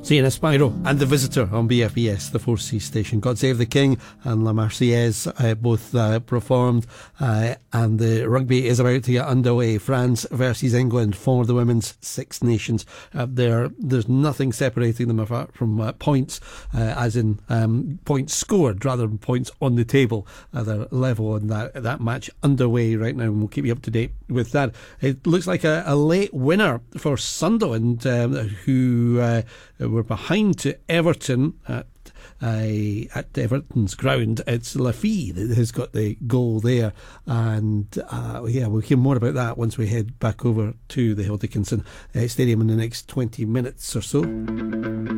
Sienna Spyro and The Visitor on BFBS, the 4C station. God Save the King and La Marseillaise both performed, and the rugby is about to get underway. France versus England for the Women's Six Nations. There's nothing separating them apart from points, as in points scored rather than points on the table. They're level, and that match underway right now, and we'll keep you up to date with that. It looks like a late winner for Sunderland, who were behind to Everton at Everton's ground. It's Lafille that has got the goal there, and we'll hear more about that once we head back over to the Hill Dickinson Stadium in the next 20 minutes or so.